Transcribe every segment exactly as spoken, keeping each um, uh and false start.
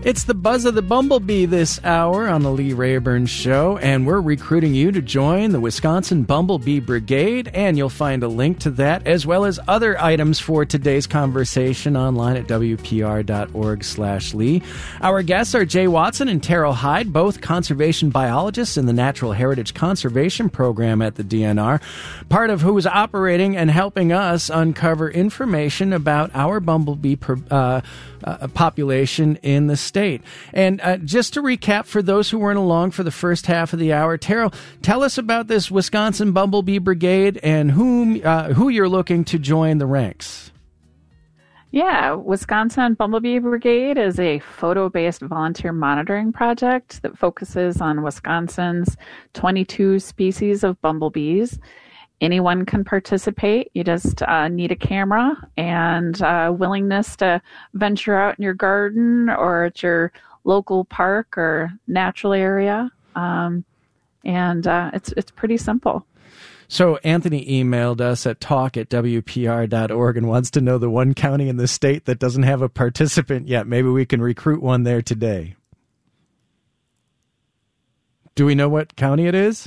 It's the buzz of the bumblebee this hour on the Lee Rayburn Show, and we're recruiting you to join the Wisconsin Bumblebee Brigade, and you'll find a link to that as well as other items for today's conversation online at W P R dot org slash Lee. Our guests are Jay Watson and Terrell Hyde, both conservation biologists in the Natural Heritage Conservation Program at the D N R, part of who is operating and helping us uncover information about our bumblebee uh, uh, population in the state. And uh, just to recap for those who weren't along for the first half of the hour, Terrell, tell us about this Wisconsin Bumblebee Brigade and whom uh, who you're looking to join the ranks. Yeah, Wisconsin Bumblebee Brigade is a photo-based volunteer monitoring project that focuses on Wisconsin's twenty-two species of bumblebees. Anyone can participate. You just uh, need a camera and uh, willingness to venture out in your garden or at your local park or natural area. Um, and uh, it's it's pretty simple. So Anthony emailed us at talk at W P R dot org and wants to know the one county in the state that doesn't have a participant yet. Maybe we can recruit one there today. Do we know what county it is?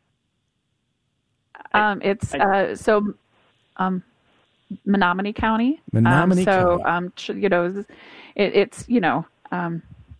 Um, it's uh, so um, Menominee County. Menominee um, so, County. um, you know, it, it's, you know. Um,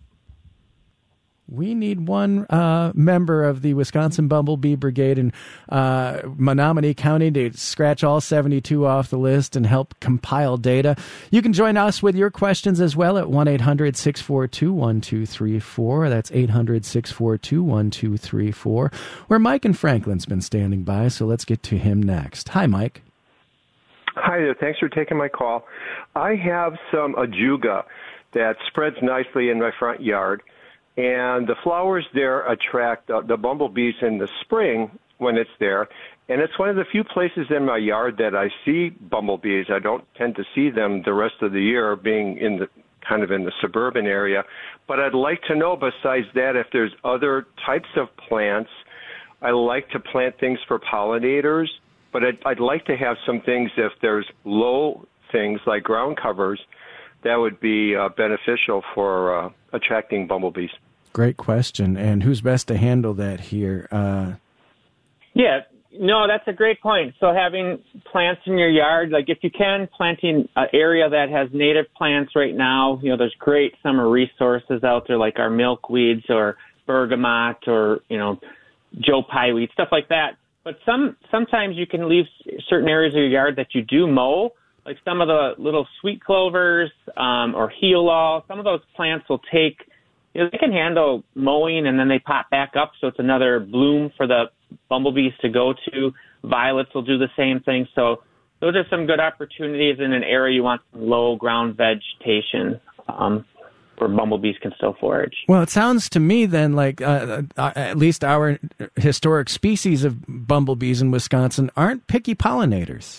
we need one uh, member of the Wisconsin Bumblebee Brigade in uh, Menominee County to scratch all seventy-two off the list and help compile data. You can join us with your questions as well at one eight hundred six four two one two three four. That's eight hundred six four two one two three four, where Mike in Franklin's been standing by, so let's get to him next. Hi, Mike. Hi there. Thanks for taking my call. I have some ajuga that spreads nicely in my front yard. And the flowers there attract uh, the bumblebees in the spring when it's there. And it's one of the few places in my yard that I see bumblebees. I don't tend to see them the rest of the year, being in the kind of in the suburban area. But I'd like to know, besides that, if there's other types of plants. I like to plant things for pollinators, but I'd, I'd like to have some things, if there's low things like ground covers, that would be uh, beneficial for uh, attracting bumblebees. Great question. And who's best to handle that here? Uh... Yeah, no, that's a great point. So having plants in your yard, like if you can, planting an area that has native plants right now, you know, there's great summer resources out there like our milkweeds or bergamot or, you know, Joe Pye weed, stuff like that. But some sometimes you can leave certain areas of your yard that you do mow, like some of the little sweet clovers um, or heal-all. Some of those plants will take, you know, they can handle mowing and then they pop back up, so it's another bloom for the bumblebees to go to. Violets will do the same thing. So those are some good opportunities in an area you want some low ground vegetation um, where bumblebees can still forage. Well, it sounds to me then like uh, uh, at least our historic species of bumblebees in Wisconsin aren't picky pollinators.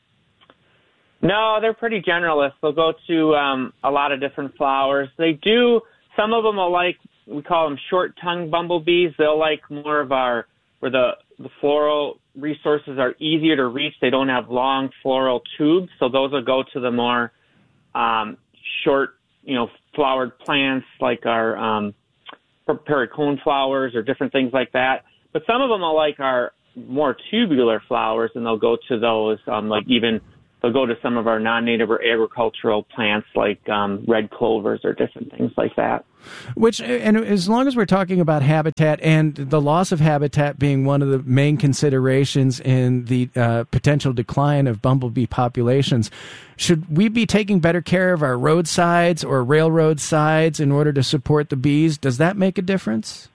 No, they're pretty generalist. They'll go to um, a lot of different flowers. They do, some of them will like, we call them short-tongued bumblebees. They'll like more of our, where the, the floral resources are easier to reach. They don't have long floral tubes, so those will go to the more um, short, you know, flowered plants like our um, pericone flowers or different things like that. But some of them will like our more tubular flowers, and they'll go to those, um, like even they'll go to some of our non-native or agricultural plants like um, red clovers or different things like that. Which, and as long as we're talking about habitat and the loss of habitat being one of the main considerations in the uh, potential decline of bumblebee populations, should we be taking better care of our roadsides or railroad sides in order to support the bees? Does that make a difference?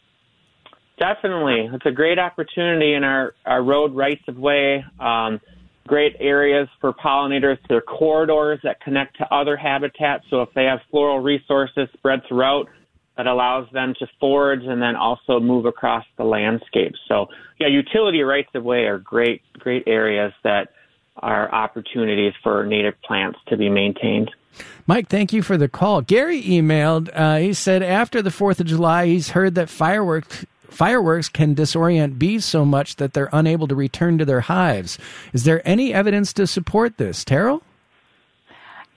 Definitely. It's a great opportunity in our, our road rights of way. Um, great areas for pollinators. They're corridors that connect to other habitats. So if they have floral resources spread throughout, that allows them to forage and then also move across the landscape. So yeah, utility rights of way are great, great areas that are opportunities for native plants to be maintained. Mike, thank you for the call. Gary emailed, uh, he said after the fourth of July, he's heard that fireworks Fireworks can disorient bees so much that they're unable to return to their hives. Is there any evidence to support this? Terrell?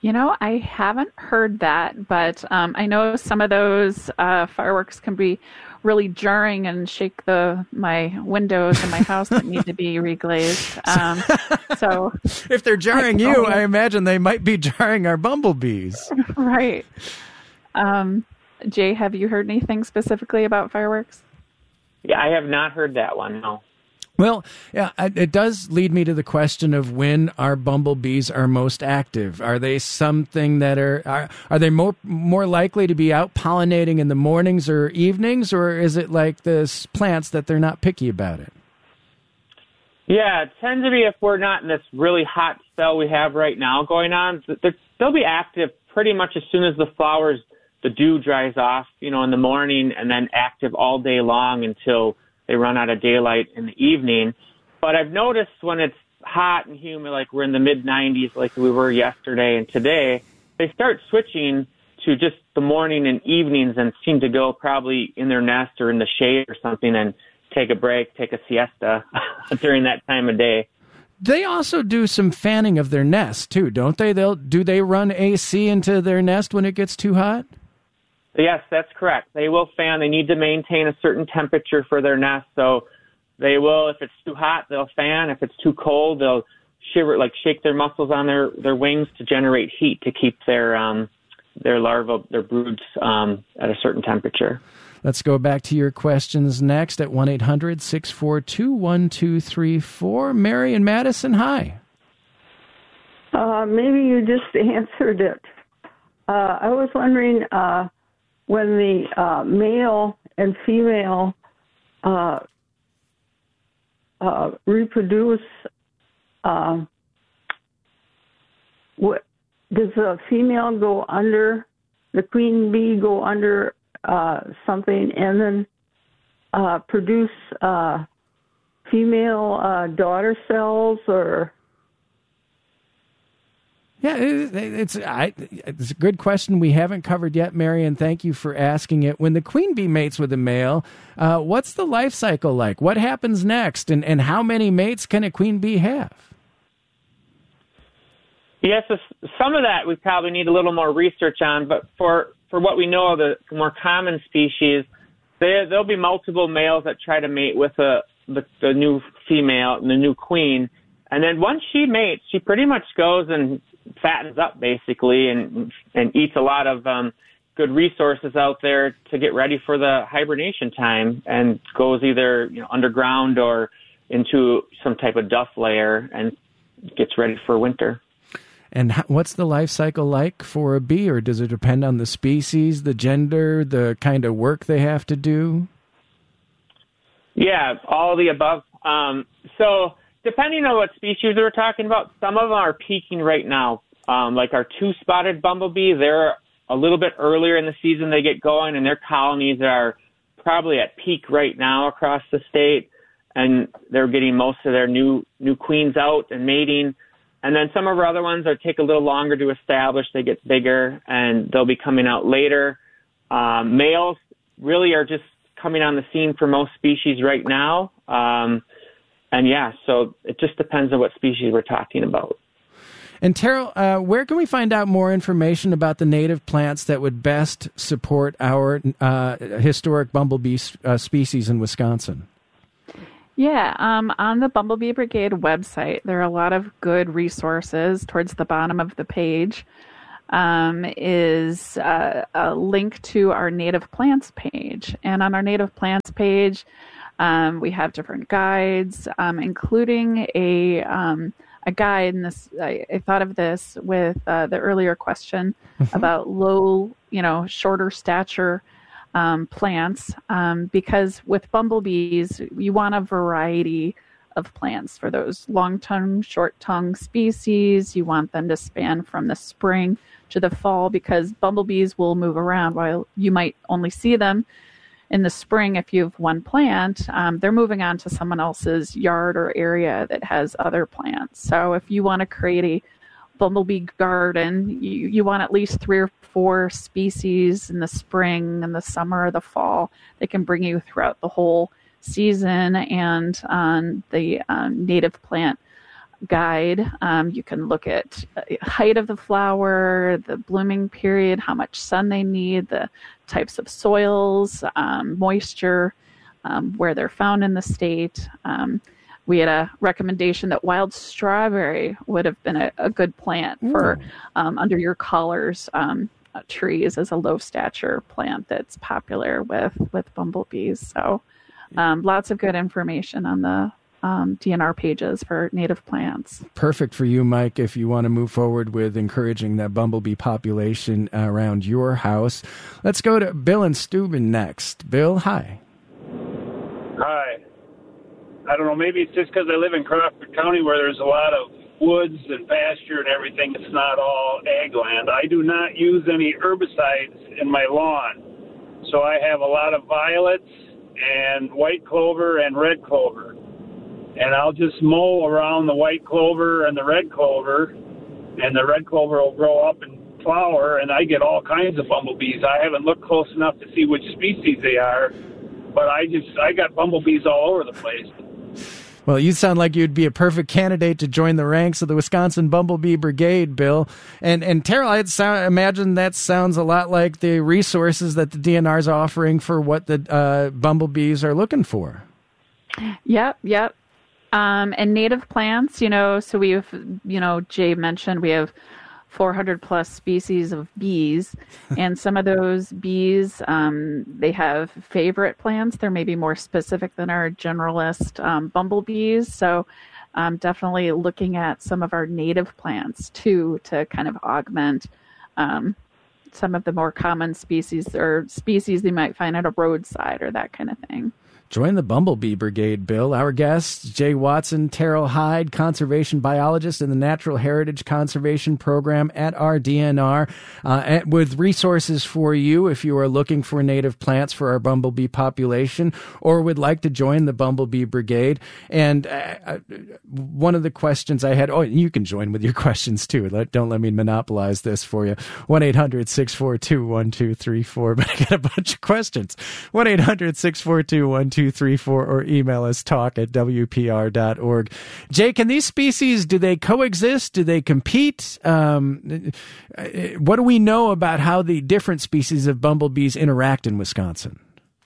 You know, I haven't heard that, but um, I know some of those uh, fireworks can be really jarring and shake the my windows in my house that need to be reglazed. Um, so, if they're jarring I, you, oh, I imagine they might be jarring our bumblebees. Right. Um, Jay, have you heard anything specifically about fireworks? Yeah, I have not heard that one. No. Well, yeah, it does lead me to the question of when our bumblebees are most active. Are they something that are are, are they more more likely to be out pollinating in the mornings or evenings, or is it like the plants that they're not picky about it? Yeah, it tends to be if we're not in this really hot spell we have right now going on, they'll be active pretty much as soon as the flowers, the dew dries off, you know, in the morning, and then active all day long until they run out of daylight in the evening. But I've noticed when it's hot and humid, like we're in the mid nineties, like we were yesterday and today, they start switching to just the morning and evenings and seem to go probably in their nest or in the shade or something and take a break, take a siesta during that time of day. They also do some fanning of their nest too, don't they? They'll do they run A C into their nest when it gets too hot? Yes, that's correct. They will fan. They need to maintain a certain temperature for their nest. So they will, if it's too hot, they'll fan. If it's too cold, they'll shiver, like shake their muscles on their, their wings to generate heat to keep their um, their larvae, their broods um, at a certain temperature. Let's go back to your questions next at one eight hundred six four two one two three four. Mary in Madison, hi. Uh, maybe you just answered it. Uh, I was wondering... Uh, when the uh, male and female uh, uh, reproduce, uh, what, does the female go under, the queen bee go under uh, something and then uh, produce uh, female uh, daughter cells, or... Yeah, it's I, it's a good question we haven't covered yet, Mary, and thank you for asking it. When the queen bee mates with a male, uh, what's the life cycle like? What happens next, and, and how many mates can a queen bee have? Yes, some of that we probably need a little more research on, but for, for what we know of the more common species, there, there'll be multiple males that try to mate with a, the, the new female, the new queen, and then once she mates, she pretty much goes and fattens up basically and and eats a lot of um, good resources out there to get ready for the hibernation time, and goes either you know underground or into some type of duff layer and gets ready for winter. And what's the life cycle like for a bee, or does it depend on the species, the gender, the kind of work they have to do? Yeah, all of the above. Um, so depending on what species we're talking about, some of them are peaking right now. Um, like our two-spotted bumblebee, they're a little bit earlier in the season they get going, and their colonies are probably at peak right now across the state, and they're getting most of their new new queens out and mating. And then some of our other ones are take a little longer to establish. They get bigger, and they'll be coming out later. Um, males really are just coming on the scene for most species right now. Um, And yeah, so it just depends on what species we're talking about. And Terrell, uh, where can we find out more information about the native plants that would best support our uh, historic bumblebee uh, species in Wisconsin? Yeah, um, on the Bumblebee Brigade website, there are a lot of good resources. Towards the bottom of the page um, is uh, a link to our native plants page. And on our native plants page, Um, we have different guides, um, including a um, a guide. And this, I, I thought of this with uh, the earlier question mm-hmm. about low, you know, shorter stature um, plants, um, because with bumblebees, you want a variety of plants for those long tongue, short tongue species. You want them to span from the spring to the fall, because bumblebees will move around. While you might only see them in the spring, if you have one plant, um, they're moving on to someone else's yard or area that has other plants. So if you want to create a bumblebee garden, you, you want at least three or four species in the spring and the summer or the fall that can bring you throughout the whole season. And on the um, native plant guide. Um, you can look at height of the flower, the blooming period, how much sun they need, the types of soils, um, moisture, um, where they're found in the state. Um, we had a recommendation that wild strawberry would have been a, a good plant for um, under your collars um, uh, trees as a low stature plant that's popular with, with bumblebees. So um, lots of good information on the Um, D N R pages for native plants. Perfect for you, Mike, if you want to move forward with encouraging that bumblebee population around your house. Let's go to Bill and Steuben next. Bill, hi. Hi. I don't know, maybe it's just because I live in Crawford County where there's a lot of woods and pasture and everything. It's not all ag land. I do not use any herbicides in my lawn. So I have a lot of violets and white clover and red clover. And I'll just mow around the white clover and the red clover, and the red clover will grow up and flower, and I get all kinds of bumblebees. I haven't looked close enough to see which species they are, but I just I got bumblebees all over the place. Well, you sound like you'd be a perfect candidate to join the ranks of the Wisconsin Bumblebee Brigade, Bill. And and Terrell, I'd sound, imagine that sounds a lot like the resources that the D N R is offering for what the uh, bumblebees are looking for. Yep, yep. Um, and native plants, you know, so we've, you know, Jay mentioned we have four hundred plus species of bees, and some of those bees, um, they have favorite plants. They're maybe more specific than our generalist um, bumblebees. So um, definitely looking at some of our native plants too to kind of augment um, some of the more common species or species they might find at a roadside or that kind of thing. Join the Bumblebee Brigade, Bill. Our guests, Jay Watson, Terrell Hyde, conservation biologist in the Natural Heritage Conservation Program at our D N R, uh, with resources for you if you are looking for native plants for our bumblebee population or would like to join the Bumblebee Brigade. And uh, one of the questions I had, oh, you can join with your questions too. Let, don't let me monopolize this for you. one eight hundred six four two one two three four, but I got a bunch of questions. one eight hundred six four two one two three four or email us talk at W P R dot org. Jay, can these species, do they coexist? Do they compete? Um, what do we know about how the different species of bumblebees interact in Wisconsin?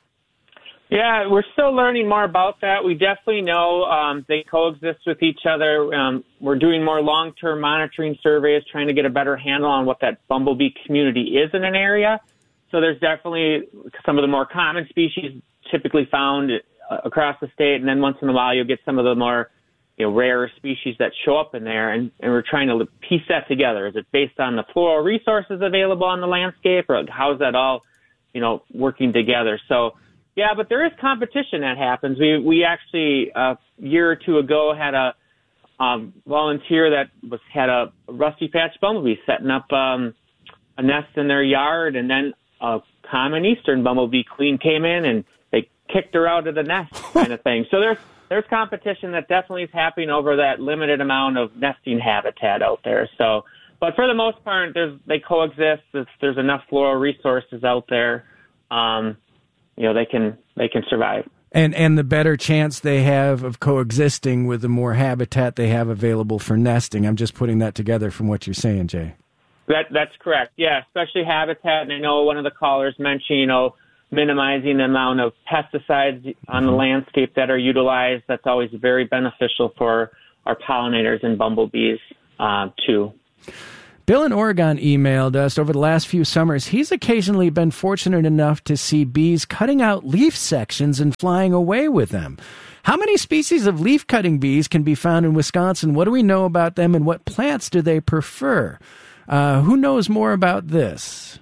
Yeah, we're still learning more about that. We definitely know um, they coexist with each other. Um, we're doing more long-term monitoring surveys, trying to get a better handle on what that bumblebee community is in an area. So there's definitely some of the more common species typically found across the state, and then once in a while you'll get some of the more, you know, rarer species that show up in there, and, and we're trying to piece that together. Is it based on the floral resources available on the landscape, or how's that all, you know, working together? So, yeah, but there is competition that happens. We we actually a year or two ago had a um, volunteer that was had a rusty patch bumblebee setting up um, a nest in their yard, and then a common eastern bumblebee queen came in and they kicked her out of the nest, kind of thing. So there's there's competition that definitely is happening over that limited amount of nesting habitat out there. So, but for the most part, there's they coexist. There's, there's enough floral resources out there. Um, you know, they can they can survive. And and the better chance they have of coexisting with the more habitat they have available for nesting. I'm just putting that together from what you're saying, Jay. That that's correct. Yeah, especially habitat. And I know one of the callers mentioned, you know, minimizing the amount of pesticides on the landscape that are utilized. That's always very beneficial for our pollinators and bumblebees, uh, too. Bill in Oregon emailed us over the last few summers. He's occasionally been fortunate enough to see bees cutting out leaf sections and flying away with them. How many species of leaf-cutting bees can be found in Wisconsin? What do we know about them, and what plants do they prefer? Uh, who knows more about this?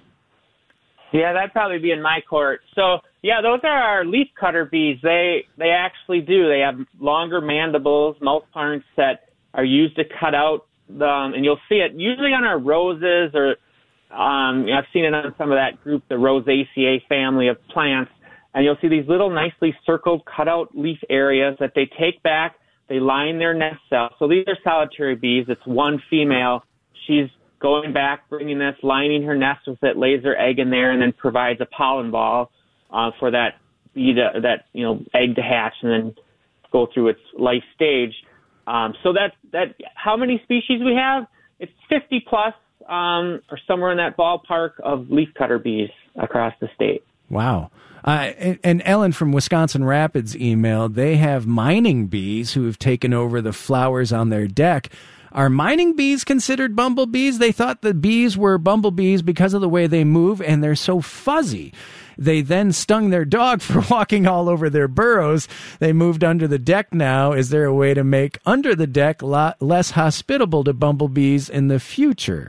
Yeah, that'd probably be in my court. So, yeah, those are our leaf cutter bees. They they actually do. They have longer mandibles, mouth parts that are used to cut out, the, um, and you'll see it usually on our roses, or um, I've seen it on some of that group, the Rosaceae family of plants, and you'll see these little nicely circled cutout leaf areas that they take back. They line their nest out. So these are solitary bees. It's one female. She's going back, bringing this, lining her nest with it, lays her egg in there, and then provides a pollen ball uh, for that bee to, that you know egg to hatch and then go through its life stage. Um, so that that how many species we have? It's fifty plus, um, or somewhere in that ballpark of leafcutter bees across the state. Wow. Uh, and, and Ellen from Wisconsin Rapids emailed, they have mining bees who have taken over the flowers on their deck. Are mining bees considered bumblebees? They thought the bees were bumblebees because of the way they move, and they're so fuzzy. They then stung their dog for walking all over their burrows. They moved under the deck now. Is there a way to make under the deck lot less hospitable to bumblebees in the future?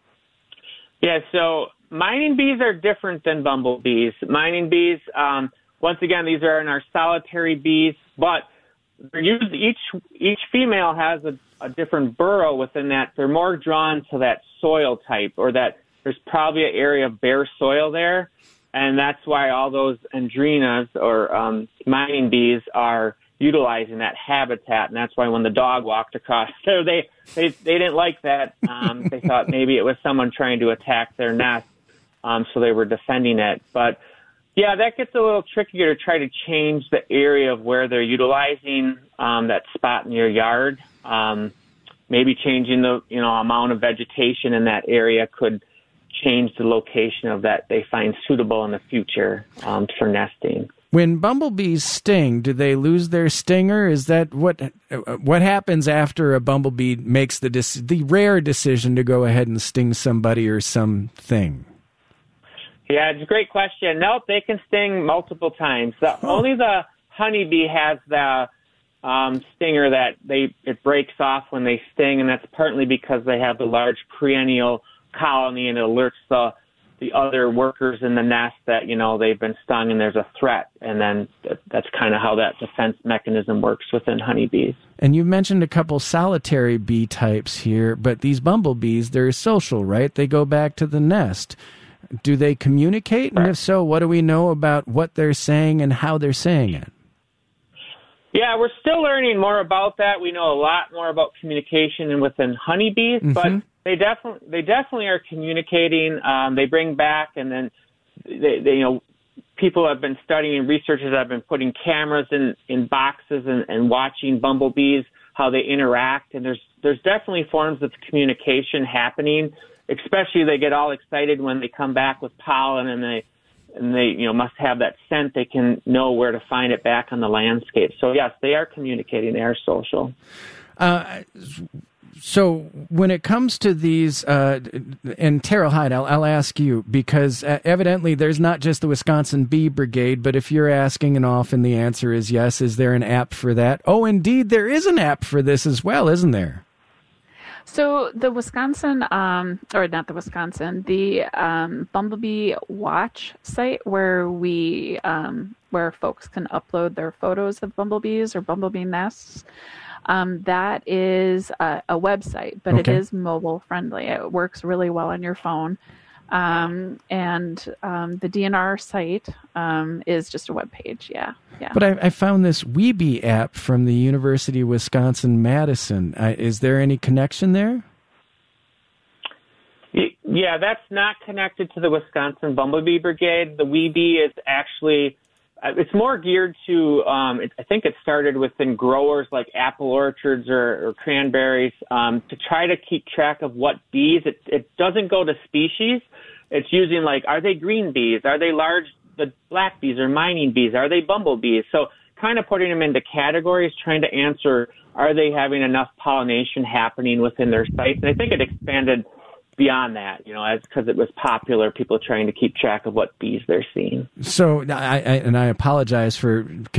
Yeah, so mining bees are different than bumblebees. Mining bees, um, once again, these are in our solitary bees, but they're used, each each female has a, a different burrow within that. They're more drawn to that soil type, or that there's probably an area of bare soil there, and that's why all those andrinas or um, mining bees are utilizing that habitat, and that's why when the dog walked across there, they they, they didn't like that. Um, they thought maybe it was someone trying to attack their nest, um, so they were defending it. But yeah, that gets a little trickier to try to change the area of where they're utilizing um, that spot in your yard. Um, maybe changing the you know amount of vegetation in that area could change the location of that they find suitable in the future um, for nesting. When bumblebees sting, do they lose their stinger? Is that what what happens after a bumblebee makes the the rare decision to go ahead and sting somebody or something? Yeah, it's a great question. Nope, they can sting multiple times. The, oh. Only the honeybee has the um, stinger that they it breaks off when they sting, and that's partly because they have the large perennial colony, and it alerts the the other workers in the nest that, you know, they've been stung and there's a threat. And then that, that's kind of how that defense mechanism works within honeybees. And you've mentioned a couple solitary bee types here, but these bumblebees, they're social, right? They go back to the nest. Do they communicate? And if so, what do we know about what they're saying and how they're saying it? Yeah, we're still learning more about that. We know a lot more about communication and within honeybees, mm-hmm. but they definitely they definitely are communicating. Um, they bring back, and then they, they you know people have been studying, researchers have been putting cameras in, in boxes and, and watching bumblebees, how they interact, and there's there's definitely forms of communication happening. Especially they get all excited when they come back with pollen, and they and they you know must have that scent. They can know where to find it back on the landscape. So yes, they are communicating. They are social. Uh, so when it comes to these, uh, and Terrell Hyde, I'll, I'll ask you, because uh, evidently there's not just the Wisconsin Bee Brigade, but if you're asking and often the answer is yes, is there an app for that? Oh, indeed, there is an app for this as well, isn't there? So the Wisconsin, um, or not the Wisconsin, the um, Bumblebee Watch site, where we, um, where folks can upload their photos of bumblebees or bumblebee nests, um, that is a, a website, but okay. It is mobile friendly. It works really well on your phone, um, and um, the D N R site um, is just a web page. Yeah, yeah. But I, I found this Weebee app from the University of Wisconsin-Madison. Uh, is there any connection there? Yeah, that's not connected to the Wisconsin Bumblebee Brigade. The Weebee is actually, it's more geared to, um, it, I think it started within growers like apple orchards or, or cranberries um, to try to keep track of what bees. It, it doesn't go to species. It's using like, are they green bees? Are they large, the black bees or mining bees? Are they bumblebees? So kind of putting them into categories, trying to answer, are they having enough pollination happening within their sites? And I think it expanded beyond that, you know, as because it was popular, people trying to keep track of what bees they're seeing. So, I, I and I apologize for